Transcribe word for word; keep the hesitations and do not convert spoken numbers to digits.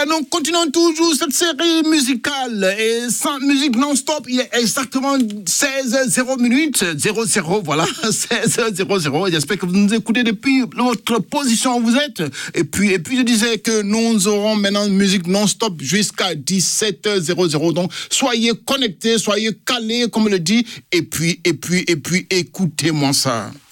voilà, nous continuons toujours cette série musicale et sans musique non-stop, il est exactement seize zéro minutes, zéro zéro, voilà, seize zéro zéro. J'espère que vous nous écoutez depuis votre position où vous êtes. Et puis, et puis je disais que nous aurons maintenant une musique non-stop jusqu'à dix-sept zéro zéro. Donc, soyez connectés, soyez calés, comme on le dit, et puis, et puis, et puis, écoutez-moi ça.